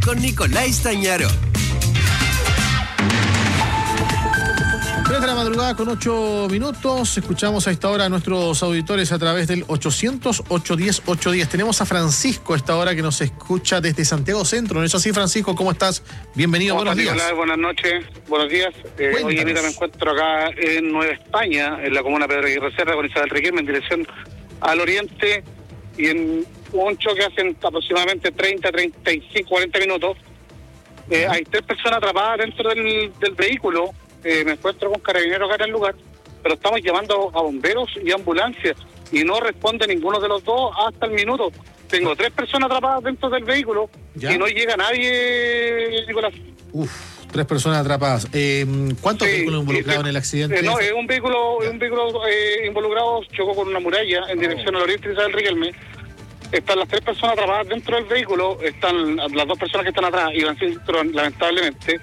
con Nicolás Stañaro. 3 de la madrugada con 8 minutos. Escuchamos a esta hora a nuestros auditores a través del 800-810-810. Tenemos a Francisco a esta hora que nos escucha desde Santiago Centro. ¿No es así, Francisco? ¿Cómo estás? Bienvenido, buenos días. Hola, buenas noches, buenos días. Hoy mira, me encuentro acá en Nueva España, en la comuna Pedro Aguirre Cerda, con Isabel Riquelme, en dirección al oriente, y en un choque hacen aproximadamente 30, 35, 40 minutos. Hay 3 personas atrapadas dentro del vehículo. Me encuentro con carabineros acá en el lugar, pero estamos llamando a bomberos y ambulancias y no responde ninguno de los dos hasta el minuto. Tengo 3 personas atrapadas dentro del vehículo. ¿Ya? Y no llega nadie, Nicolás. 3 personas atrapadas. ¿Cuántos vehículos involucrados en el accidente? No, es un vehículo involucrado, chocó con una muralla en dirección al oriente de Isabel Riquelme. Están las 3 personas atrapadas dentro del vehículo, están las 2 personas que están atrás, iban sin cinturón, lamentablemente,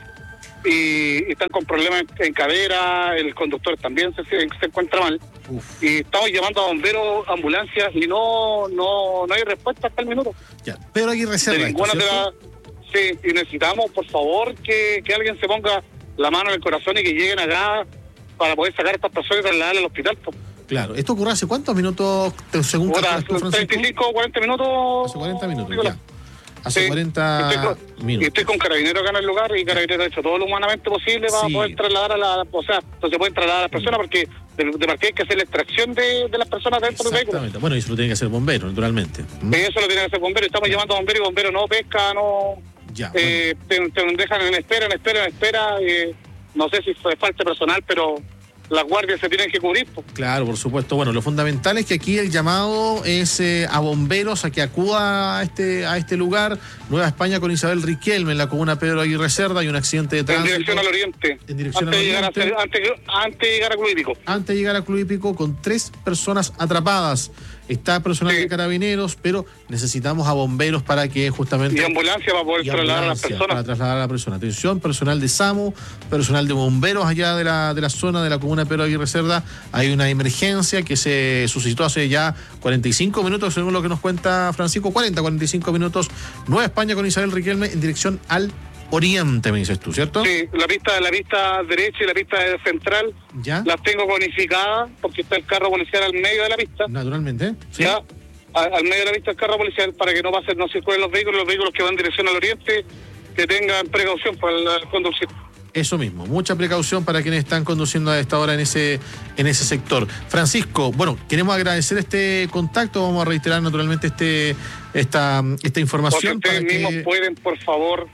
y están con problemas en cadera, el conductor también se encuentra mal. Y estamos llamando a bomberos, ambulancias, y no hay respuesta hasta el minuto. Ya, pero hay reserva. Sí, y necesitamos, por favor, que alguien se ponga la mano en el corazón y que lleguen acá para poder sacar a estas personas y trasladarlas al hospital. Claro, ¿esto ocurre hace cuántos minutos, según calculas tú, Francisco? 35 o 40 minutos. Hace 40 minutos, ya. Hace 40 minutos. Y estoy con carabineros acá en el lugar, y carabineros ha hecho todo lo humanamente posible para poder trasladar no se pueden trasladar a las personas, porque de partida hay que hacer la extracción de las personas dentro del vehículo. Exactamente. Bueno, y eso lo tiene que hacer bombero, naturalmente. Eso lo tiene que hacer bombero. Estamos llamando a bomberos y bomberos no pesca, no. Ya. Te dejan en espera. No sé si fue falta personal, pero las guardias se tienen que cubrir. Claro, por supuesto. Bueno, lo fundamental es que aquí el llamado es a bomberos a que acuda a este lugar. Nueva España con Isabel Riquelme, en la comuna Pedro Aguirre Cerda. Hay un accidente de tránsito. En dirección al oriente. Antes de llegar a Club Hípico. Antes de llegar a Club Hípico, con 3 personas atrapadas. Está personal de carabineros, pero necesitamos a bomberos para que justamente... Y ambulancia para poder trasladar a las personas. Para trasladar a la persona. Atención, personal de SAMU, personal de bomberos allá de la zona de la comuna Pedro Aguirre Cerda. Hay una emergencia que se suscitó hace ya 45 minutos, según lo que nos cuenta Francisco. 45 minutos. Nueva España con Isabel Riquelme en dirección al oriente, me dices tú, ¿cierto? Sí, la pista derecha y la pista central. ¿Ya? Las tengo bonificadas porque está el carro policial al medio de la pista. Naturalmente, sí. ¿Ya? Al medio de la pista el carro policial, para que no circulen los vehículos que van en dirección al oriente, que tengan precaución para conducir. Eso mismo, mucha precaución para quienes están conduciendo a esta hora en ese sector. Francisco, bueno, queremos agradecer este contacto, vamos a reiterar naturalmente esta información. Porque ustedes mismos pueden, por favor,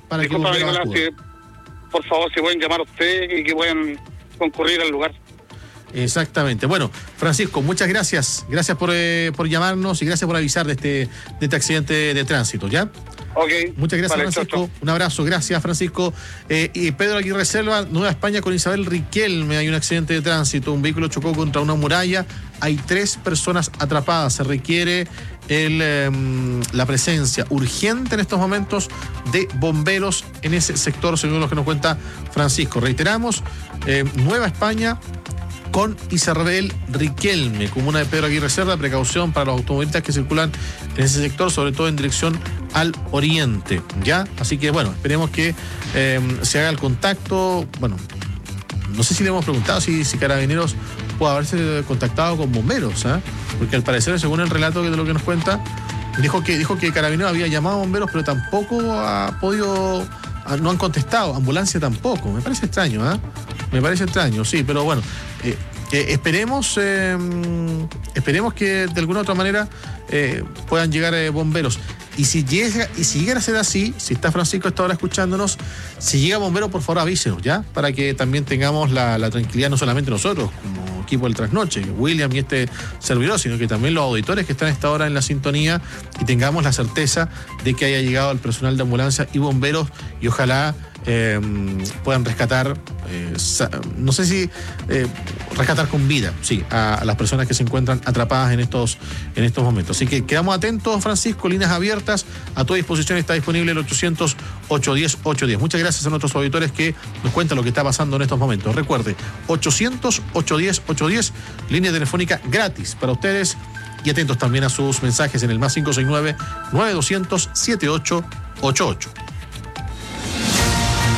por favor, si pueden llamar a ustedes y que puedan concurrir al lugar. Exactamente. Bueno, Francisco, muchas gracias. Gracias por llamarnos y gracias por avisar de este accidente de tránsito, ¿ya? Okay. Muchas gracias, vale, Francisco. Un abrazo, gracias, Francisco. Y Pedro Aguirre Cerda, Nueva España con Isabel Riquelme. Hay un accidente de tránsito, un vehículo chocó contra una muralla. Hay 3 personas atrapadas. Se requiere la presencia urgente en estos momentos de bomberos en ese sector, según lo que nos cuenta Francisco. Reiteramos, Nueva España con Isabel Riquelme, comuna de Pedro Aguirre Cerda. Precaución para los automovilistas que circulan en ese sector, sobre todo en dirección al oriente, ¿ya? Así que, bueno, esperemos que se haga el contacto. Bueno, no sé si le hemos preguntado si Carabineros puede haberse contactado con bomberos, ¿eh? Porque al parecer, según el relato de lo que nos cuenta, dijo que Carabineros había llamado a bomberos, pero tampoco ha podido... No han contestado, ambulancia tampoco. Me parece extraño, ¿eh? Me parece extraño, sí, pero bueno, esperemos que de alguna u otra manera puedan llegar bomberos. Y si llegara a ser así, si está Francisco a esta hora escuchándonos, si llega bombero, por favor avísenos, ¿ya? Para que también tengamos la tranquilidad, no solamente nosotros, como equipo del Trasnoche, William y este servidor, sino que también los auditores que están a esta hora en la sintonía, y tengamos la certeza de que haya llegado el personal de ambulancia y bomberos, y ojalá puedan rescatar, no sé si rescatar con vida, sí, a las personas que se encuentran atrapadas en estos momentos. Así que quedamos atentos, Francisco, líneas abiertas, a tu disposición está disponible el 800-810-810. Muchas gracias a nuestros auditores que nos cuentan lo que está pasando en estos momentos. Recuerde, 800-810-810, línea telefónica gratis para ustedes, y atentos también a sus mensajes en el +569-9200-7888.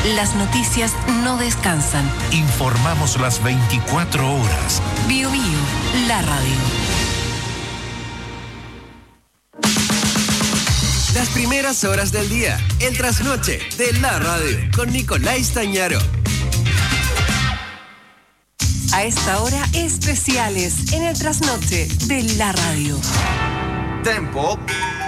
Las noticias no descansan. Informamos las 24 horas. Bio Bio, la radio. Las primeras horas del día, el trasnoche de la radio, con Nicolás Tañaro. A esta hora, especiales en el trasnoche de la radio. Tempo.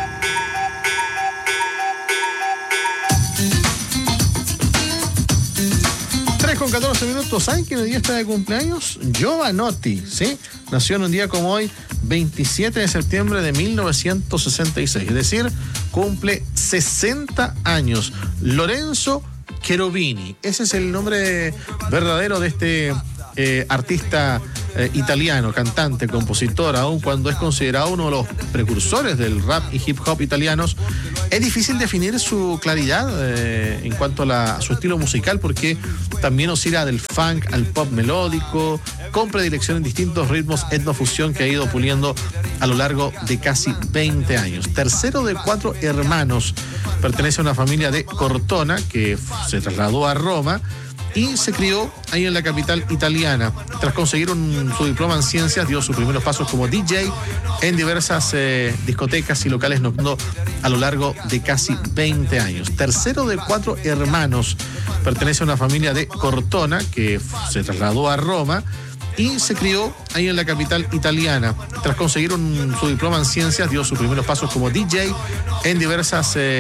3:14 minutos. ¿Saben quién hoy día está de cumpleaños? Jovanotti, ¿sí? Nació en un día como hoy, 27 de septiembre de 1966. Es decir, cumple 60 años. Lorenzo Cherubini. Ese es el nombre verdadero de este artista italiano, cantante, compositor, aun cuando es considerado uno de los precursores del rap y hip hop italianos. Es difícil definir su claridad en cuanto a su estilo musical, porque también oscila del funk al pop melódico, con predilección en distintos ritmos etnofusión que ha ido puliendo a lo largo de casi 20 años. Tercero de 4 hermanos, pertenece a una familia de Cortona que se trasladó a Roma y se crió ahí en la capital italiana. Tras conseguir su diploma en ciencias, dio sus primeros pasos como DJ en diversas discotecas y locales nocturnos a lo largo de casi 20 años. Tercero de 4 hermanos, pertenece a una familia de Cortona que se trasladó a Roma y se crió ahí en la capital italiana. Tras conseguir su diploma en ciencias, dio sus primeros pasos como DJ en diversas